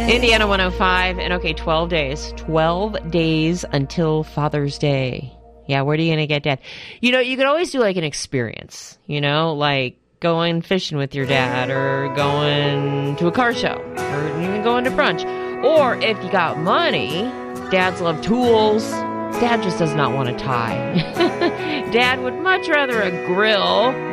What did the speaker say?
Indiana 105, and okay, 12 days. 12 days until Father's Day. Yeah, where are you going to get Dad? You know, you could always do like an experience, you know, like going fishing with your dad or going to a car show or even going to brunch. Or if you got money, dads love tools. Dad just does not want a tie. Dad would much rather a grill